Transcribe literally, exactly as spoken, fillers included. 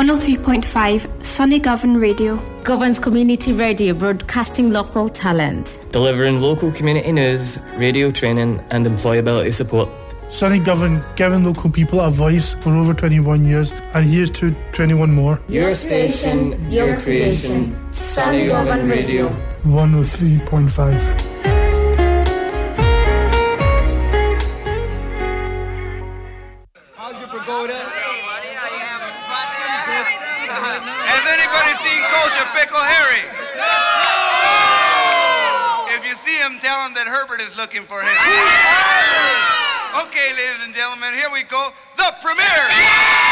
one oh three point five Sunny Govan Radio. Govan's community radio, broadcasting local talent. Delivering local community news, radio training and employability support. Sunny Govan, giving local people a voice for over twenty-one years, and here's to twenty-one more. Your station, your creation, Sunny Govan Radio. one oh three point five. How's your pagoda? Has anybody seen Kosher Pickle Harry? No! If you see him, tell him that Herbert is looking for him. Okay, ladies and gentlemen, here we go. The premiere!